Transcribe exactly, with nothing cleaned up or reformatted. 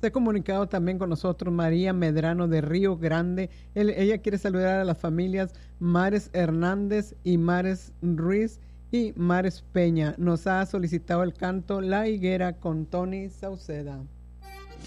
Se ha comunicado también con nosotros María Medrano de Río Grande. Él, ella quiere saludar a las familias Mares Hernández y Mares Ruiz y Mares Peña. Nos ha solicitado el canto La Higuera con Tony Sauceda.